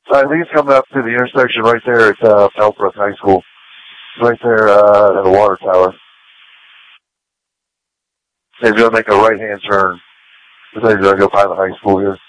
I think he's coming up to the intersection right there at Fellbrook High School. Right there at the water tower. He's going to make a right-hand turn. He's going to go by the high school here.